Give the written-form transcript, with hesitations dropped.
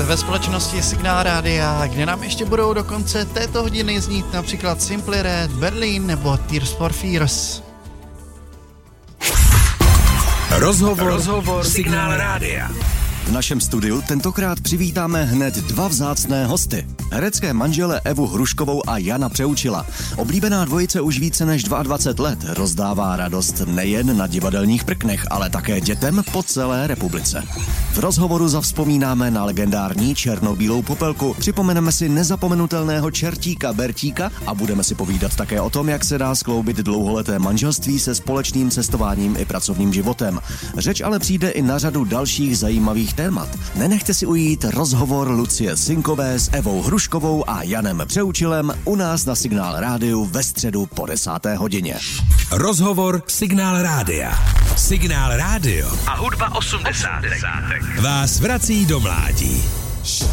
ve společnosti Signál Rádia, kde nám ještě budou do konce této hodiny znít například Simply Red, Berlin nebo Tears for Fears. Rozhovor Signál Rádia. V našem studiu tentokrát přivítáme hned dva vzácné hosty. Herecké manžele Evu Hruškovou a Jana Přeučila. Oblíbená dvojice už více než 22 let rozdává radost nejen na divadelních prknech, ale také dětem po celé republice. V rozhovoru zavzpomínáme na legendární černobílou popelku, připomeneme si nezapomenutelného čertíka Bertíka a budeme si povídat také o tom, jak se dá skloubit dlouholeté manželství se společným cestováním i pracovním životem. Řeč ale přijde i na řadu dalších zajímavých témat. Nenechte si ujít rozhovor Lucie Sinkové s Evou Hruškovou a Janem Přeučilem u nás na Signál Rádiu ve středu po 10. hodině. Rozhovor Signál Rádia. Signál Rádio a hudba 80. vás vrací do mládí.